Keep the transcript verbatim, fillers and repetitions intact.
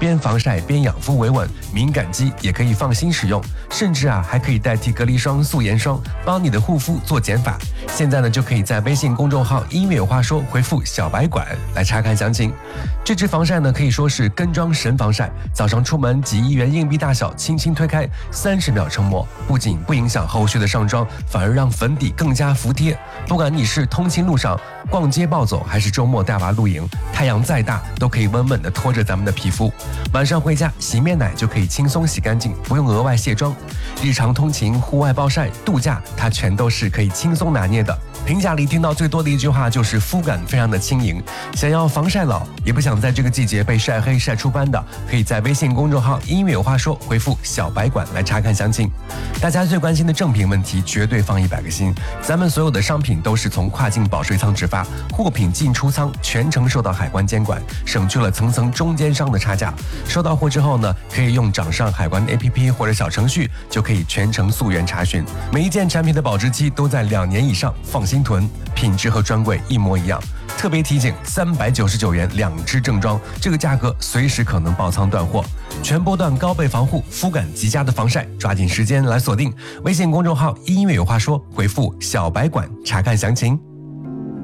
边防晒边养肤维稳，敏感肌也可以放心使用，甚至啊还可以代替隔离霜、素颜霜，帮你的护肤做减法。现在呢就可以在微信公众号音乐有话说回复小白管来查看详情。这支防晒呢可以说是跟妆神防晒，早上出门几亿元硬币大小轻轻推开，三十秒成膜，不仅不影响后续的上妆，反而让粉底更加服帖。不管你是通勤路上、逛街暴走，还是周末带娃露营，太阳再大都可以稳稳地拖着咱们的皮肤。晚上回家洗面奶就可以轻松洗干净，不用额外卸妆。日常通勤、户外暴晒、度假，它全都是可以轻松拿捏的。评价里听到最多的一句话就是肤感非常的轻盈。想要防晒老，也不想在这个季节被晒黑晒出斑的，可以在微信公众号音乐有话说回复小白管来查看详情。大家最关心的正品问题绝对放一百个心，咱们所有的商品都是从跨境保税仓直发，货品进出仓全程受到海关监管，省去了层层中间商的差价。收到货之后呢，可以用掌上海关 A P P 或者小程序，就可以全程溯源查询。每一件产品的保质期都在两年以上，放心囤，品质和专柜一模一样。特别提醒，三百九十九元两支正装，这个价格随时可能爆仓断货。全波段高倍防护，肤感极佳的防晒，抓紧时间来锁定微信公众号音乐有话说，回复小白管查看详情。